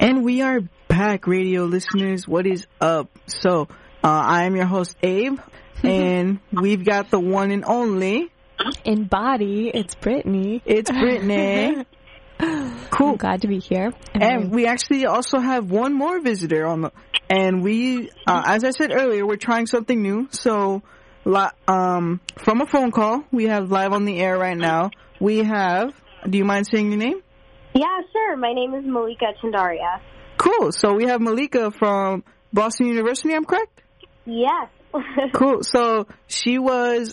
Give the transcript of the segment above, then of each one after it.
And we are back, radio listeners. What is up? So, I am your host, Abe, and we've got the one and only. In body, it's Brittany. It's Brittany. Cool. I'm glad to be here. And we actually also have one more visitor on the, and we, as I said earlier, we're trying something new. So, from a phone call, we have live on the air right now. We have, do you mind saying your name? Yeah, sure. My name is Malika Chandaria. Cool. So we have Malika from Boston University, I'm correct? Yes. Cool. So she was,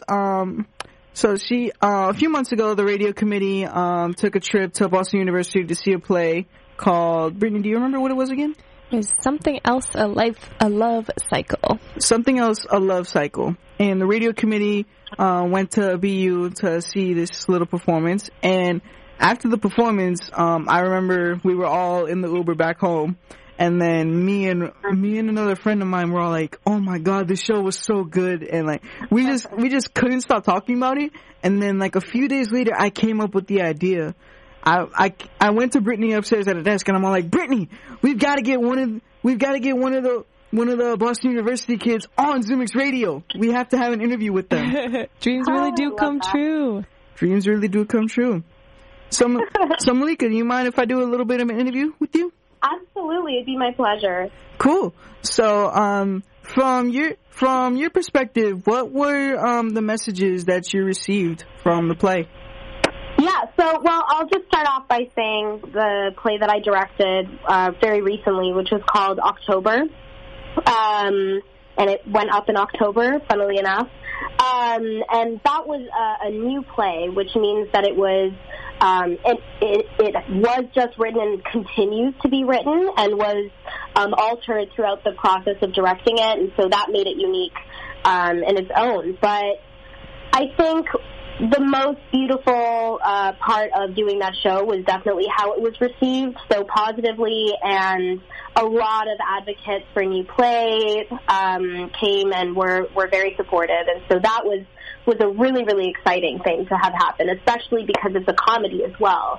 a few months ago, the radio committee, took a trip to Boston University to see a play called, Brittany, do you remember what it was again? It was Something Else, a Love Cycle. Something Else, a Love Cycle. And the radio committee, went to BU to see this little performance. And after the performance, I remember we were all in the Uber back home, and then me and another friend of mine were all like, "Oh my God, this show was so good!" And like we just couldn't stop talking about it. And then like a few days later, I came up with the idea. I went to Brittany upstairs at a desk, and I'm all like, "Brittany, we've got to get one of the Boston University kids on ZoomX Radio. We have to have an interview with them." Dreams really do come true. Dreams really do come true. So Malika, do you mind if I do a little bit of an interview with you? Absolutely, it'd be my pleasure. Cool. So, from your perspective, what were the messages that you received from the play? Yeah, well, I'll just start off by saying the play that I directed very recently, which was called October, and it went up in October, funnily enough. And that was a new play, which means that it was just written and continues to be written and was altered throughout the process of directing it, and so that made it unique in its own. But I think the most beautiful part of doing that show was definitely how it was received so positively, and a lot of advocates for new play came and were very supportive, and so that was a really, really exciting thing to have happen, especially because it's a comedy as well.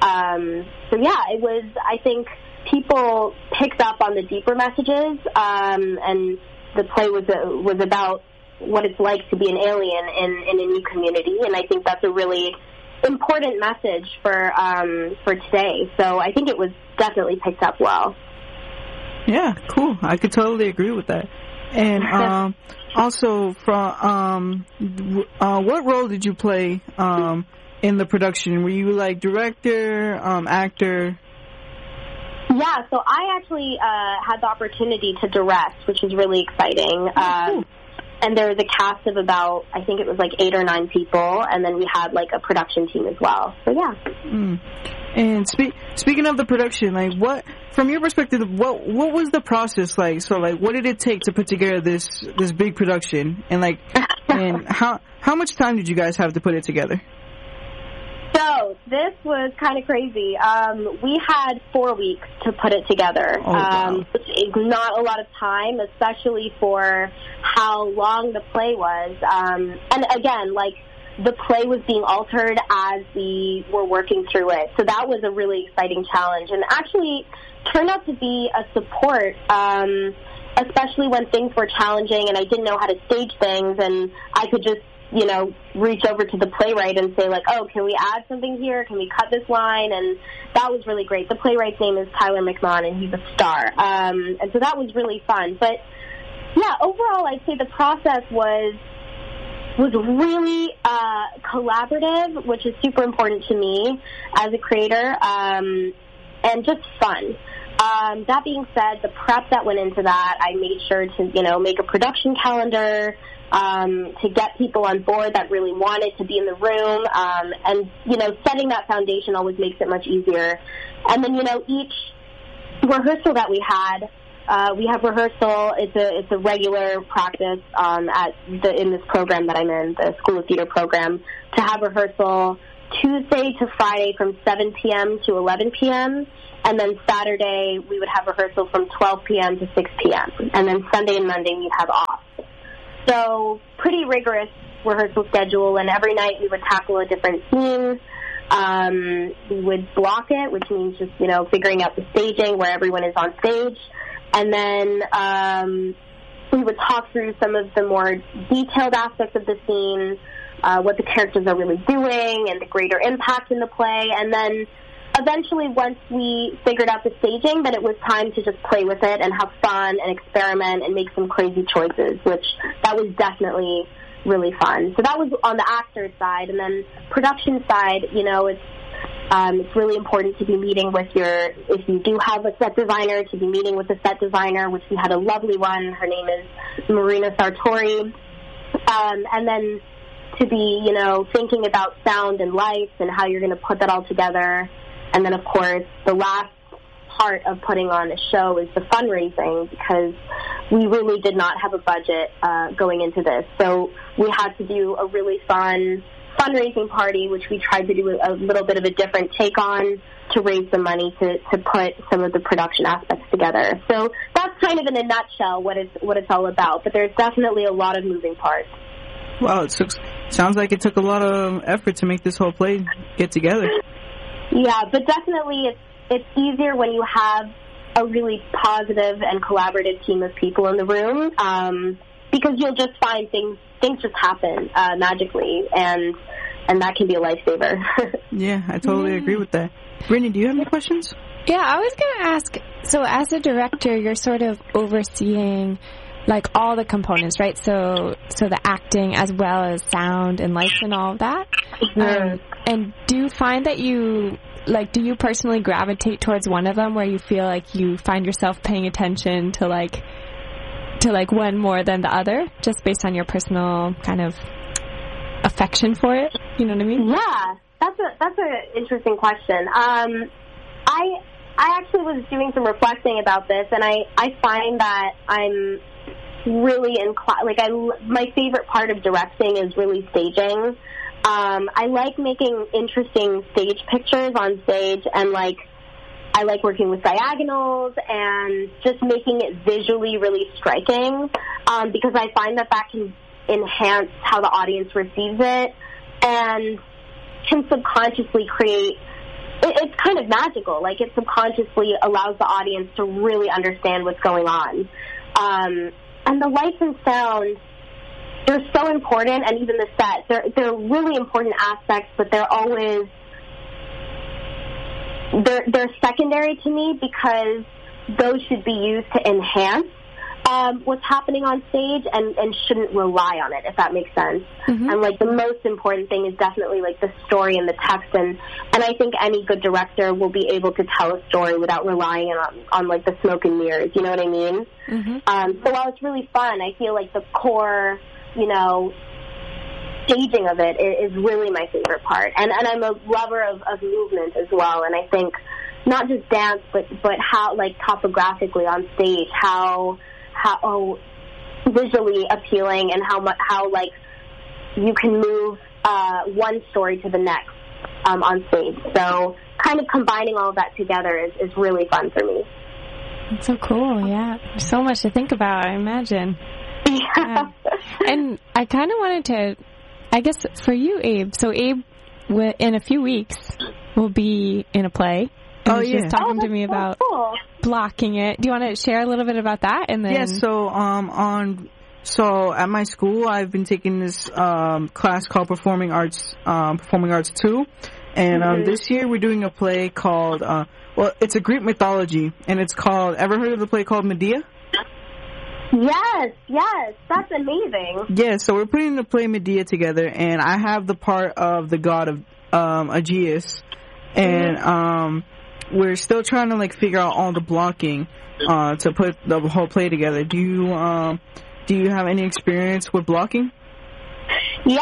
So yeah, it was, I think people picked up on the deeper messages, and the play was about what it's like to be an alien in a new community, and I think that's a really important message for today. So I think it was definitely picked up well. Yeah, cool. I could totally agree with that. And also, from what role did you play in the production? Were you like director, actor? Yeah, so I actually had the opportunity to direct, which is really exciting. Cool. And there was a cast of about, I think it was like 8 or 9 people, and then we had like a production team as well. So yeah. And speaking of the production, like what, from your perspective, what was the process like? So like, what did it take to put together this big production, and like, and how much time did you guys have to put it together? So this was kind of crazy. We had 4 weeks to put it together, wow. Which is not a lot of time, especially for how long the play was. And again, like, the play was being altered as we were working through it. So that was a really exciting challenge, and actually turned out to be a support, especially when things were challenging and I didn't know how to stage things, and I could just, reach over to the playwright and say, like, oh, can we add something here? Can we cut this line? And that was really great. The playwright's name is Tyler McMahon, and he's a star. And so that was really fun. But, yeah, overall, I'd say the process was really collaborative, which is super important to me as a creator, and just fun. That being said, the prep that went into that, I made sure to, make a production calendar, to get people on board that really wanted to be in the room, and, setting that foundation always makes it much easier. And then, each rehearsal that we have rehearsal. It's a regular practice in this program that I'm in, the School of Theater program, to have rehearsal Tuesday to Friday from 7 p.m. to 11 p.m., and then Saturday we would have rehearsal from 12 p.m. to 6 p.m., and then Sunday and Monday we'd have off. So pretty rigorous rehearsal schedule, and every night we would tackle a different theme. We would block it, which means just, figuring out the staging where everyone is on stage. And then we would talk through some of the more detailed aspects of the scene, what the characters are really doing and the greater impact in the play. And then eventually, once we figured out the staging, then it was time to just play with it and have fun and experiment and make some crazy choices, which that was definitely really fun. So that was on the actor's side. And then production side, it's really important to be meeting with if you do have a set designer, to be meeting with a set designer, which we had a lovely one. Her name is Marina Sartori. And then to be, thinking about sound and lights and how you're going to put that all together. And then, of course, the last part of putting on a show is the fundraising, because we really did not have a budget going into this. So we had to do a really fun fundraising party, which we tried to do a little bit of a different take on to raise the money to put some of the production aspects together. So that's kind of in a nutshell what it's all about. But there's definitely a lot of moving parts. Wow, sounds like it took a lot of effort to make this whole play get together. Yeah, but definitely it's easier when you have a really positive and collaborative team of people in the room, because you'll just find things just happen magically, and that can be a lifesaver. Yeah, I totally agree with that. Brittany, do you have any questions? Yeah, I was going to ask, so as a director, you're sort of overseeing like all the components, right? So the acting as well as sound and lights and all of that. Mm-hmm. And do you find that do you personally gravitate towards one of them where you feel like you find yourself paying attention to one more than the other, just based on your personal kind of affection for it? You know what I mean? Yeah, that's an interesting question. I actually was doing some reflecting about this, and I find that I'm really my favorite part of directing is really staging. I like making interesting stage pictures on stage, and I like working with diagonals and just making it visually really striking, because I find that can enhance how the audience receives it and can subconsciously create. It's kind of magical. It subconsciously allows the audience to really understand what's going on. And the lights and sound, they're so important, and even the set, they're really important aspects, but they're always they're secondary to me, because those should be used to enhance what's happening on stage and shouldn't rely on it, if that makes sense. Mm-hmm. And the most important thing is definitely the story and the text, and I think any good director will be able to tell a story without relying on the smoke and mirrors. You know what I mean? Mm-hmm. So while it's really fun, I feel the core, staging of it is really my favorite part. And I'm a lover of movement as well, and I think not just dance, but how topographically on stage, how visually appealing, and how you can move one story to the next on stage. So kind of combining all of that together is really fun for me. That's so cool. Yeah, there's so much to think about, I imagine. Yeah. And I kind of wanted to, I guess, for you, Abe. So Abe, in a few weeks, will be in a play. And he was just talking to me about blocking it. Do you want to share a little bit about that? And then so at my school, I've been taking this class called Performing Arts 2, and this year we're doing a play called it's a Greek mythology, and it's called. Ever heard of the play called Medea? Yes, that's amazing. Yeah, so we're putting the play Medea together, and I have the part of the god of Aegeus, and we're still trying to figure out all the blocking to put the whole play together. Do you have any experience with blocking? Yeah,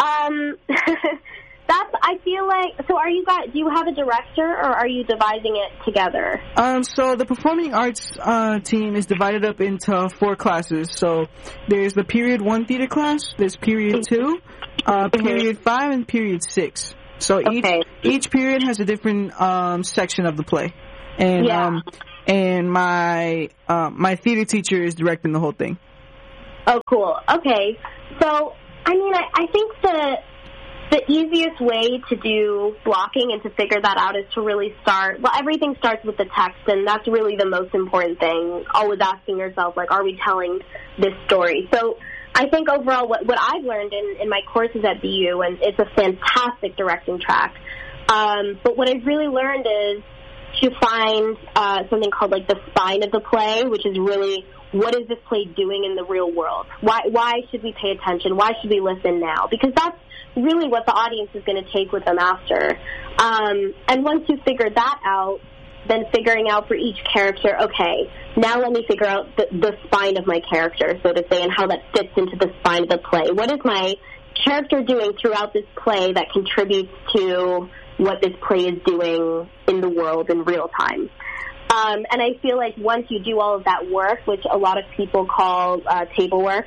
I feel so are you guys, do you have a director, or are you devising it together? So the performing arts team is divided up into 4 classes. So there's the period 1 theater class, there's period 2, period 5, and period 6. So each period has a different section of the play. And my theater teacher is directing the whole thing. Oh, cool. Okay. So, I mean, I think The easiest way to do blocking and to figure that out is to really start, well, everything starts with the text, and that's really the most important thing. Always asking yourself, like, are we telling this story? So I think overall what I've learned in my courses at BU, and it's a fantastic directing track, but what I've really learned is to find something called like the spine of the play, which is really, what is this play doing in the real world? Why should we pay attention? Why should we listen now? Because that's really what the audience is going to take with them after. And once you figure that out, then figuring out for each character, okay, now let me figure out the spine of my character, so to say, and how that fits into the spine of the play. What is my character doing throughout this play that contributes to what this play is doing in the world in real time? And I feel like once you do all of that work, which a lot of people call table work,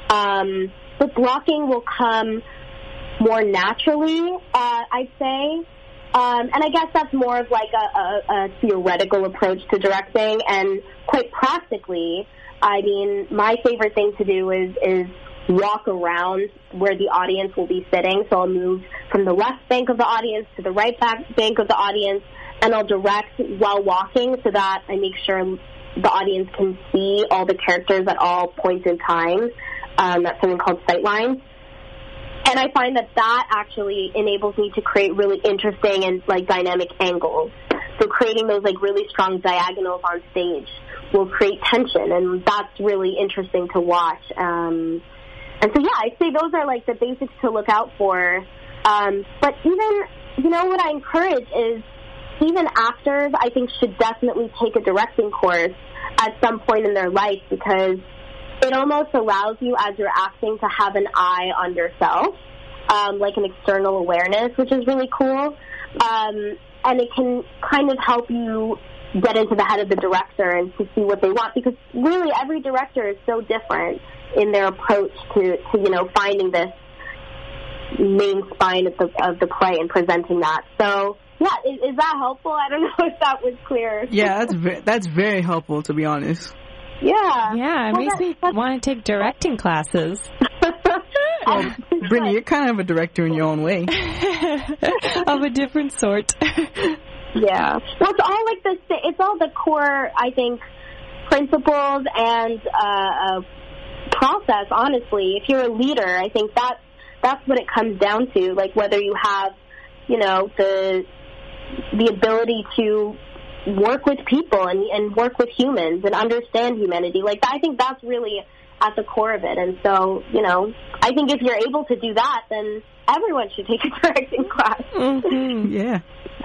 the blocking will come more naturally, I'd say. And I guess that's more of like a theoretical approach to directing. And quite practically, I mean, my favorite thing to do is walk around where the audience will be sitting. So I'll move from the left bank of the audience to the right bank of the audience, and I'll direct while walking so that I make sure the audience can see all the characters at all points in time. That's something called sightlines. And I find that actually enables me to create really interesting and like dynamic angles. So creating those like really strong diagonals on stage will create tension, and that's really interesting to watch. And so yeah, I'd say those are like the basics to look out for. But even, what I encourage is even actors, I think, should definitely take a directing course at some point in their life, because it almost allows you, as you're acting, to have an eye on yourself, like an external awareness, which is really cool. And it can kind of help you get into the head of the director and to see what they want, because really every director is so different in their approach to finding this main spine of the play and presenting that. So, yeah, is that helpful? I don't know if that was clear. Yeah, that's very helpful, to be honest. Yeah. Yeah, it makes me want to take directing classes. Well, Brittany, you're kind of a director in your own way. Of a different sort. Yeah. Well, it's all the core, I think, principles and process, honestly. If you're a leader, I think that's what it comes down to, like whether you have, the ability to work with people and work with humans and understand humanity. Like, I think that's really at the core of it. And so, I think if you're able to do that, then everyone should take a directing class. Mm-hmm. Yeah.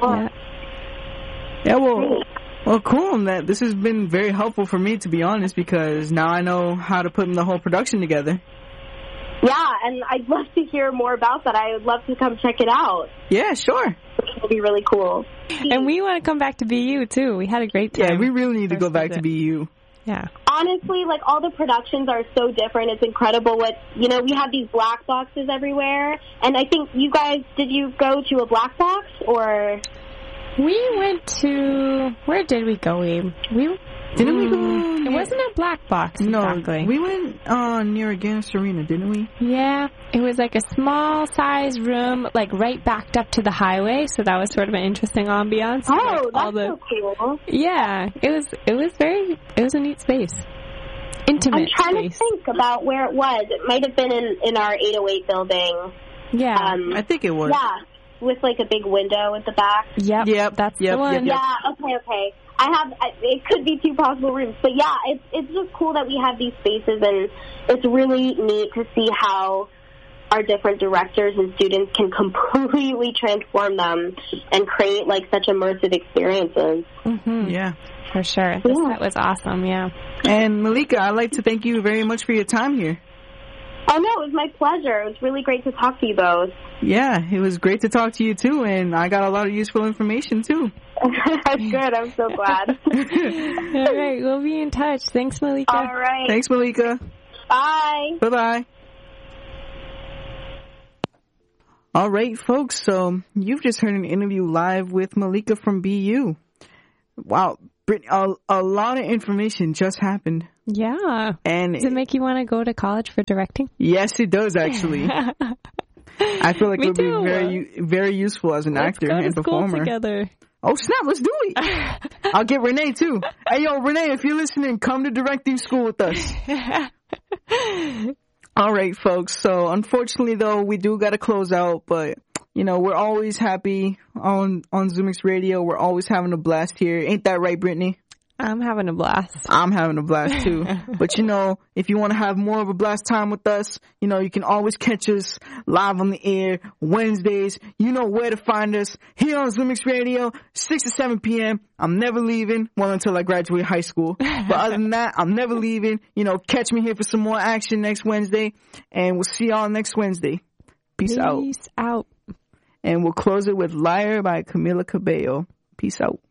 Yeah, well, cool. That this has been very helpful for me, to be honest, because now I know how to put the whole production together. Yeah, and I'd love to hear more about that. I would love to come check it out. Yeah, sure. It would be really cool. And we want to come back to BU, too. We had a great time. Yeah, we really need to go back to BU. Yeah. Honestly, like, all the productions are so different. It's incredible what, we have these black boxes everywhere. And I think you guys, did you go to a black box, or? We went to, where did we go, Abe? Didn't we go? It wasn't a black box, no, exactly. We went near Agganis Arena, didn't we? Yeah, it was like a small size room, like right backed up to the highway, so that was sort of an interesting ambiance. Oh, like that's so cool. Yeah, it was a neat space. Intimate I'm trying space. to think about where it was. It might have been in our 808 building. Yeah. I think it was. Yeah, with like a big window at the back. Yep, that's the one. Yep. Yeah, okay. It could be 2 possible rooms, but yeah, it's just cool that we have these spaces, and it's really neat to see how our different directors and students can completely transform them and create like such immersive experiences. Mm-hmm. Yeah, for sure. That was awesome. Yeah. And Malika, I'd like to thank you very much for your time here. Oh, no, it was my pleasure. It was really great to talk to you both. Yeah, it was great to talk to you, too, and I got a lot of useful information, too. That's good. I'm so glad. All right, we'll be in touch. Thanks, Malika. All right. Thanks, Malika. Bye. Bye-bye. All right, folks, so you've just heard an interview live with Malika from BU. Wow, a lot of information just happened. Yeah. And does it make you want to go to college for directing? Yes, it does, actually. I feel like Me it would too. be very, very useful as an actor Let's go to and school performer. together. Oh snap! Let's do it. I'll get Renee too. Hey yo, Renee, if you're listening, come to directing school with us. All right, folks. So unfortunately, though, we do got to close out, but you know we're always happy on ZoomX Radio. We're always having a blast here. Ain't that right, Brittany? I'm having a blast. I'm having a blast too. But you know, if you want to have more of a blast time with us, you know, you can always catch us live on the air Wednesdays. You know where to find us here on ZoomX Radio, 6 to 7 p.m. I'm never leaving. Well, until I graduate high school. But other than that, I'm never leaving. You know, catch me here for some more action next Wednesday. And we'll see y'all next Wednesday. Peace out. Peace out. And we'll close it with Liar by Camila Cabello. Peace out.